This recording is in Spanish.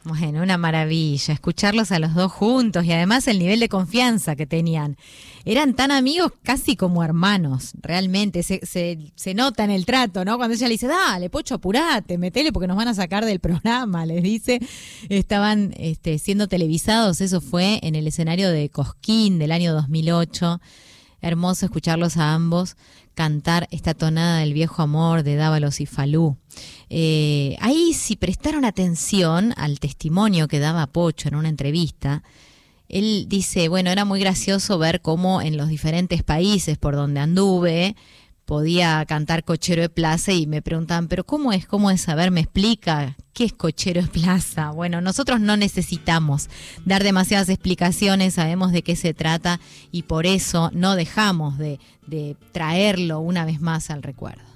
Bueno, una maravilla, escucharlos a los dos juntos y además el nivel de confianza que tenían. Eran tan amigos casi como hermanos, realmente. Se nota en el trato, ¿no? Cuando ella le dice, dale, Pocho, apurate, metele porque nos van a sacar del programa, les dice. Estaban siendo televisados, eso fue en el escenario de Cosquín del año 2008. Hermoso escucharlos a ambos cantar esta tonada del viejo amor de Dávalos y Falú. Ahí, si prestaron atención al testimonio que daba Pocho en una entrevista, él dice, bueno, era muy gracioso ver cómo en los diferentes países por donde anduve podía cantar Cochero de Plaza y me preguntaban, pero ¿cómo es? ¿Cómo es? A ver, ¿me explica qué es Cochero de Plaza? Bueno, nosotros no necesitamos dar demasiadas explicaciones, sabemos de qué se trata y por eso no dejamos de traerlo una vez más al recuerdo.